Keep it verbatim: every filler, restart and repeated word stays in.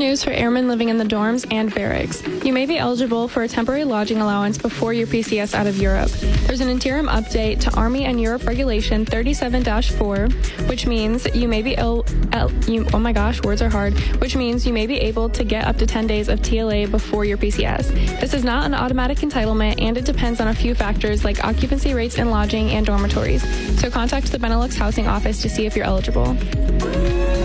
news for airmen living in the dorms and barracks. You may be eligible for a temporary lodging allowance before your P C S out of Europe. There's an interim update to Army and Europe Regulation thirty-seven dash four, which means you may be el- el- you, oh my gosh, words are hard, which means you may be able to get up to ten days of T L A before your P C S. This is not an automatic entitlement, and it depends on a few factors like occupancy rates in lodging and dormitories. So contact the Benelux Housing Office to see if you're eligible.